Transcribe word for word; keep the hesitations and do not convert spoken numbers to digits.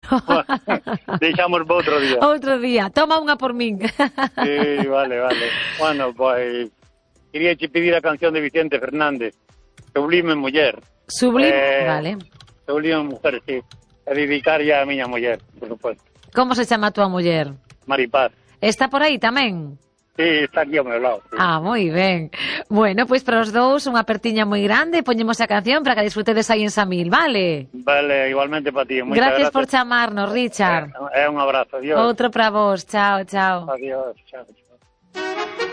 Deixamos para outro día. Outro día, toma unha por min. Sí, vale, vale. Bueno, pois, quería che pedir a canción de Vicente Fernández, Sublime Muller. Sublime, eh, vale. Sublime Mujer, sí. A dedicarlle a miña muller, por suposto. Como se chama a túa muller? Maripaz. Está por aí tamén? Sí, está aquí ao meu lado. Sí. Ah, moi ben. Bueno, pois para os dous unha apertiña moi grande, poñemos a canción para que disfrutedes aí en Samil, vale? Vale, igualmente para ti. Moitas Gracias, gracias por chamarnos, Richard. É, é un abrazo, adiós. Outro para vos, chao, chao. Adiós, chao, chao.